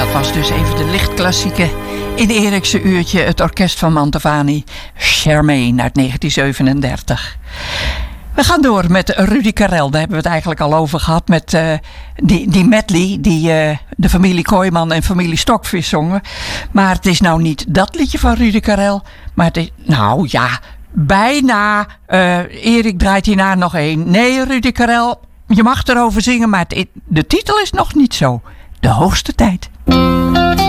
Dat was dus even de lichtklassieke in Erikse uurtje, het orkest van Mantovani, Charmaine uit 1937. We gaan door met Rudy Karel. Daar hebben we het eigenlijk al over gehad met die medley die de familie Kooijman en familie Stokvis zongen. Maar het is nou niet dat liedje van Rudy Karel, maar het is, nou ja, bijna. Erik draait hierna nog één. Nee, Rudy Karel, je mag erover zingen, maar de titel is nog niet zo. De hoogste tijd.